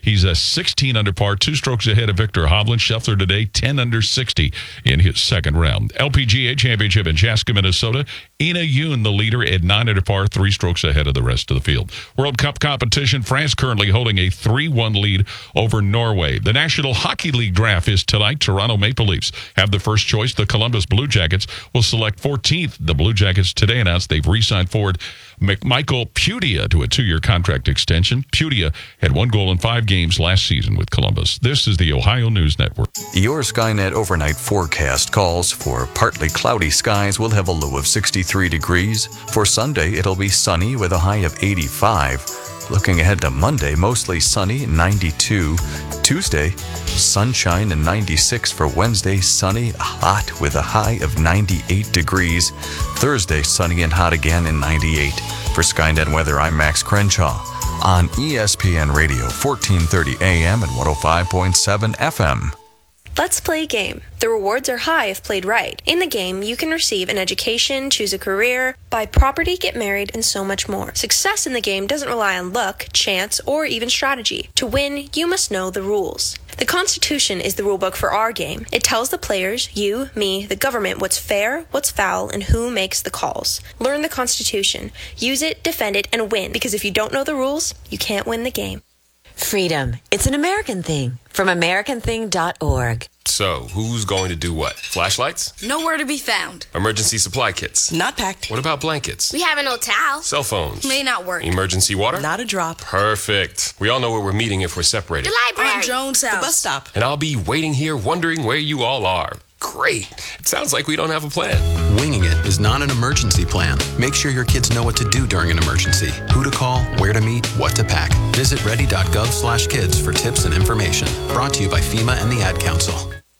He's a 16 under par, 2 strokes ahead of Victor Hovland. Scheffler today, 10 under 60 in his second round. LPGA Championship in Chaska, Minnesota. Ina Yoon, the leader, at 9 under par, 3 strokes ahead of the rest of the field. World Cup competition, France currently holding a 3-1 lead over Norway. The National Hockey League draft is tonight. Toronto Maple Leafs have the first choice. The Columbus Blue Jackets will select 14th. The Blue Jackets today announced they've re-signed forward Michael Pudia to a 2-year contract extension. Pudia had 1 goal in 5 games last season with Columbus. This is the Ohio News Network. Your Skynet overnight forecast calls for partly cloudy skies. We'll have a low of 63 degrees. For Sunday, it'll be sunny with a high of 85. Looking ahead to Monday, mostly sunny, 92. Tuesday, sunshine and 96. For Wednesday, sunny, hot with a high of 98 degrees. Thursday, sunny and hot again in 98. For Skynet Weather, I'm Max Crenshaw on ESPN Radio, 1430 AM and 105.7 FM. Let's play a game. The rewards are high if played right. In the game, you can receive an education, choose a career, buy property, get married, and so much more. Success in the game doesn't rely on luck, chance, or even strategy. To win, you must know the rules. The Constitution is the rulebook for our game. It tells the players, you, me, the government, what's fair, what's foul, and who makes the calls. Learn the Constitution. Use it, defend it, and win, because if you don't know the rules, you can't win the game. Freedom. It's an American thing. From AmericanThing.org. So, who's going to do what? Flashlights? Nowhere to be found. Emergency supply kits? Not packed. What about blankets? We have an old towel. Cell phones? May not work. Emergency water? Not a drop. Perfect. We all know where we're meeting if we're separated. The library. On Jones' house. The bus stop. And I'll be waiting here wondering where you all are. Great. It sounds like we don't have a plan. Winging it is not an emergency plan. Make sure your kids know what to do during an emergency, who to call, where to meet, what to pack. Visit ready.gov/kids for tips and information. Brought to you by FEMA and the Ad Council.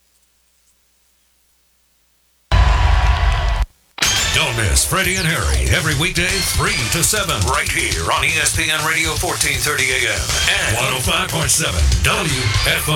Don't miss Freddie and Harry every weekday 3 to 7 right here on ESPN Radio 1430 AM and 105.7 WFO.